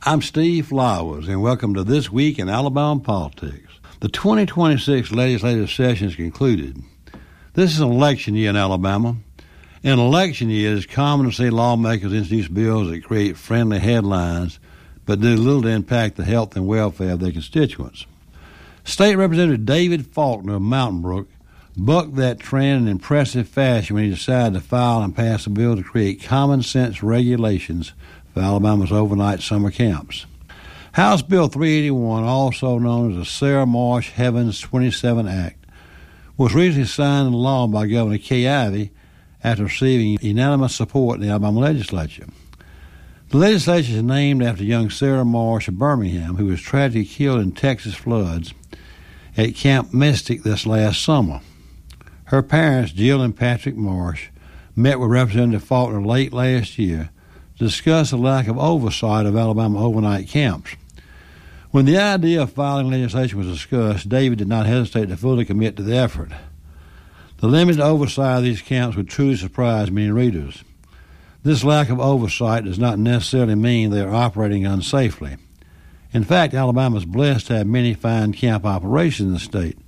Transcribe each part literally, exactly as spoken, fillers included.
I'm Steve Flowers, and welcome to This Week in Alabama Politics. The twenty twenty-six legislative session is concluded. This is an election year in Alabama. In election year, it's common to see lawmakers introduce bills that create friendly headlines but do little to impact the health and welfare of their constituents. State Representative David Faulkner of Mountain Brook bucked that trend in impressive fashion when he decided to file and pass a bill to create common-sense regulations for Alabama's overnight summer camps. House Bill three eighty-one, also known as the Sarah Marsh Heavens twenty-seven Act, was recently signed into law by Governor Kay Ivey after receiving unanimous support in the Alabama legislature. The legislature is named after young Sarah Marsh of Birmingham, who was tragically killed in Texas floods at Camp Mystic this last summer. Her parents, Jill and Patrick Marsh, met with Representative Faulkner late last year to discuss the lack of oversight of Alabama overnight camps. When the idea of filing legislation was discussed, David did not hesitate to fully commit to the effort. The limited oversight of these camps would truly surprise many readers. This lack of oversight does not necessarily mean they are operating unsafely. In fact, Alabama is blessed to have many fine camp operations in the state.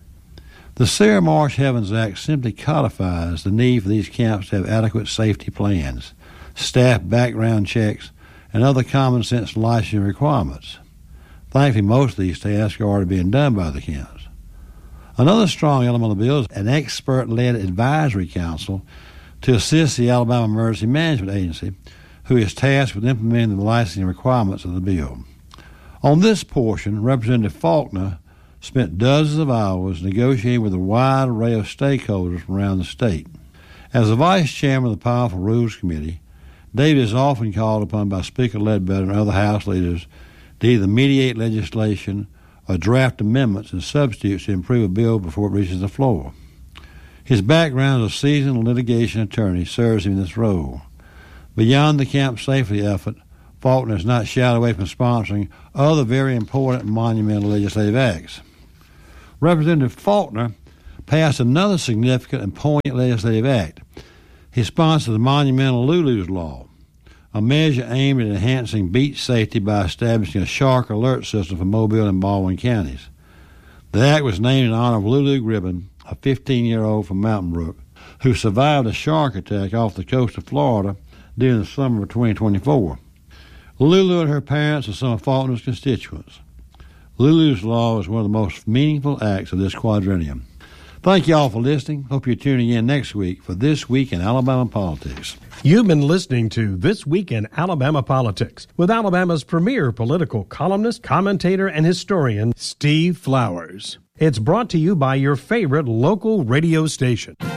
The Sarah Marsh Heavens Act simply codifies the need for these camps to have adequate safety plans, staff background checks, and other common-sense licensing requirements. Thankfully, most of these tasks are already being done by the camps. Another strong element of the bill is an expert-led advisory council to assist the Alabama Emergency Management Agency, who is tasked with implementing the licensing requirements of the bill. On this portion, Representative Faulkner spent dozens of hours negotiating with a wide array of stakeholders from around the state. As the vice chairman of the Powerful Rules Committee, David is often called upon by Speaker Ledbetter and other House leaders to either mediate legislation or draft amendments and substitutes to improve a bill before it reaches the floor. His background as a seasoned litigation attorney serves him in this role. Beyond the camp safety effort, Faulkner has not shied away from sponsoring other very important and monumental legislative acts. Representative Faulkner passed another significant and poignant legislative act. He sponsored the monumental Lulu's Law, a measure aimed at enhancing beach safety by establishing a shark alert system for Mobile and Baldwin counties. The act was named in honor of Lulu Gribben, a fifteen-year-old from Mountain Brook, who survived a shark attack off the coast of Florida during the summer of twenty twenty-four. Lulu and her parents are some of Faulkner's constituents. Lulu's Law is one of the most meaningful acts of this quadrennium. Thank you all for listening. Hope you're tuning in next week for This Week in Alabama Politics. You've been listening to This Week in Alabama Politics with Alabama's premier political columnist, commentator, and historian, Steve Flowers. It's brought to you by your favorite local radio station.